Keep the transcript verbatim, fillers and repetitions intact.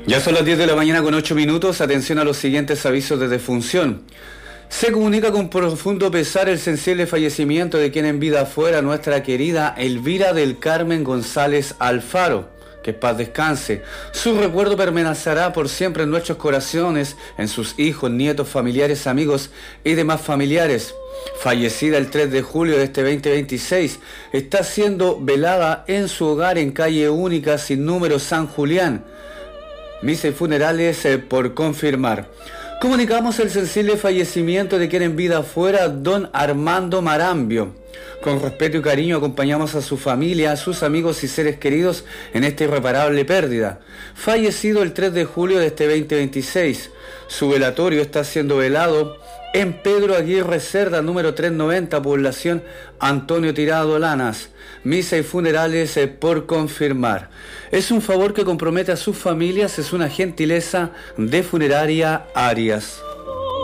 Ya son las diez de la mañana con ocho minutos. Atención a los siguientes avisos de defunción. Se comunica con profundo pesar el sensible fallecimiento de quien en vida fuera nuestra querida Elvira del Carmen González Alfaro. Que paz descanse. Su recuerdo permanecerá por siempre en nuestros corazones, en sus hijos, nietos, familiares, amigos y demás familiares. Fallecida el tres de julio de este veinte veintiséis, está siendo velada en su hogar en calle Única sin número San Julián. Misa y funerales eh, por confirmar. Comunicamos el sensible fallecimiento de quien en vida fuera don Armando Marambio. Con respeto y cariño acompañamos a su familia, a sus amigos y seres queridos en esta irreparable pérdida. Fallecido el tres de julio de este veinte veintiséis. Su velatorio está siendo velado en Pedro Aguirre Cerda, número trescientos noventa, población Antonio Tirado Lanas. Misa y funerales eh, por confirmar. Es un favor que compromete a sus familias, es una gentileza de Funeraria Arias.